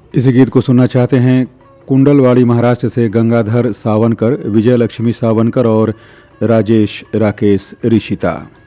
इस गीत को सुनना चाहते हैं कुंडलवाड़ी महाराष्ट्र से गंगाधर सावनकर, विजय लक्ष्मी सावनकर और राजेश राकेश ऋषिता।